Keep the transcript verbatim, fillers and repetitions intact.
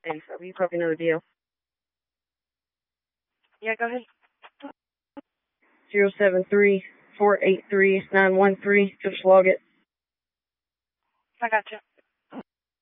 Hey, so you probably know the deal. Yeah, go ahead. Zero seven three four eight three nine one three. Just log it. I got you.